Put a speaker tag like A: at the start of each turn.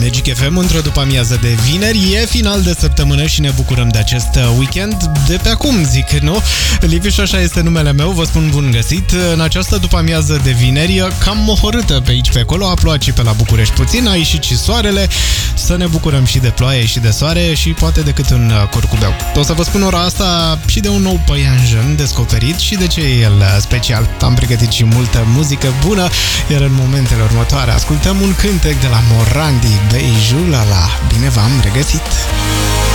A: Magic FM într-o după-amiază de vineri. E final de săptămână și ne bucurăm de acest weekend de pe acum, zic, nu? Liviu, așa este numele meu, vă spun bun găsit. În această după-amiază de vineri, cam mohorâtă pe aici pe acolo, a plouat și pe la București puțin, a ieșit și soarele. Să ne bucurăm și de ploaie și de soare și poate decât un curcubeu. O să vă spun ora asta și de un nou păianjen descoperit și de ce e el special. Am pregătit și multă muzică bună, iar în momentele următoare ascultăm un cântec de la Morandi, Beijulala. Bine v-am regăsit!